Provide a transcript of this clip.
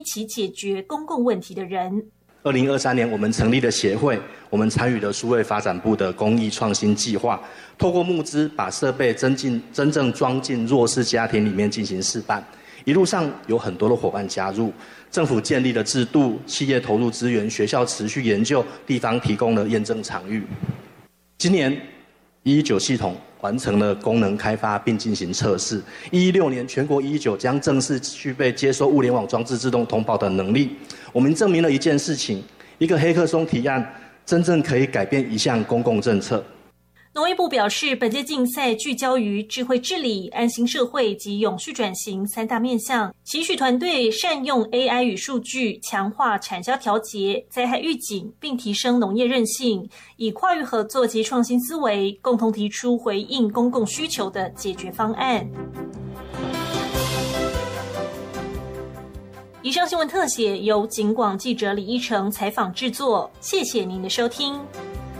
一起解决公共问题的人。 2023年，我们成立了协会，我们参与了数位发展部的公益创新计划，透过募资把设备真正装进弱势家庭里面进行示范。一路上有很多的伙伴加入，政府建立了制度，企业投入资源，学校持续研究，地方提供了验证场域。今年119系统完成了功能开发并进行测试。116年，全国119将正式具备接收物联网装置自动通报的能力。我们证明了一件事情：一个黑客松提案真正可以改变一项公共政策。 农业部表示，本届竞赛聚焦于智慧治理、安心社会及永续转型3大面向，期许团队善用 AI 与数据，强化产销调节、灾害预警，并提升农业韧性，以跨域合作及创新思维，共同提出回应公共需求的解决方案。以上新闻特写由警广记者李依成采访制作，谢谢您的收听。